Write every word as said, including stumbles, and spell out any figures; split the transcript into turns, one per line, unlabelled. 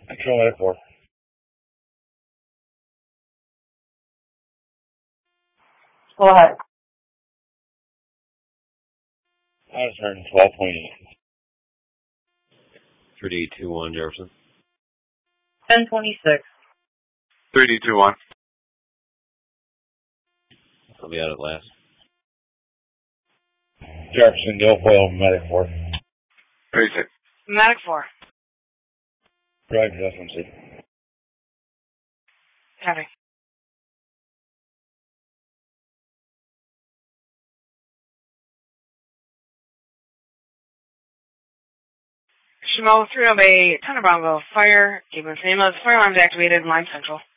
Control Medic four.
Go ahead.
I was heard twelve point eight.
three D two one Jefferson.
ten twenty-six.
three D two one.
I'll be out at last.
Jefferson, Guilfoyle, Medic four.
thirty-six.
Medic four.
Drive to S M C.
Copy. Shimo three oh eight, Thunder Bravo, fire, keep in famous, fire alarms activated, line central.